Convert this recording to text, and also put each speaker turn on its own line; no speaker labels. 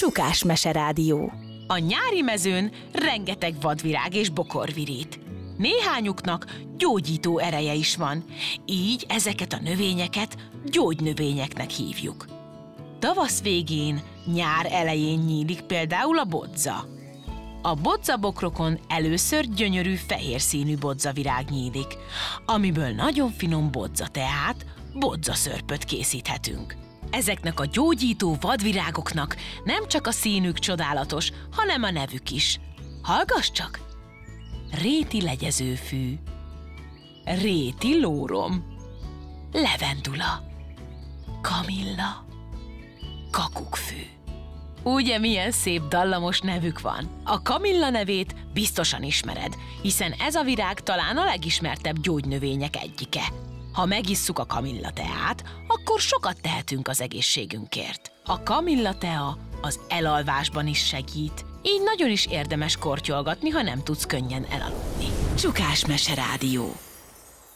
Csukás Meserádió.
A nyári mezőn rengeteg vadvirág és bokorvirít. Néhányuknak gyógyító ereje is van, így ezeket a növényeket gyógynövényeknek hívjuk. Tavasz végén, nyár elején nyílik például a bodza. A bodzabokrokon először gyönyörű fehér színű bodzavirág nyílik, amiből nagyon finom bodzateát, bodzaszörpöt készíthetünk. Ezeknek a gyógyító vadvirágoknak nem csak a színük csodálatos, hanem a nevük is. Hallgass csak! Réti legyezőfű, réti lórom, levendula, kamilla, kakukkfű. Ugye milyen szép dallamos nevük van? A kamilla nevét biztosan ismered, hiszen ez a virág talán a legismertebb gyógynövények egyike. Ha megisszuk a kamilla teát, akkor sokat tehetünk az egészségünkért. A kamilla tea az elalvásban is segít, így nagyon is érdemes kortyolgatni, ha nem tudsz könnyen elaludni.
Csukás Meserádió.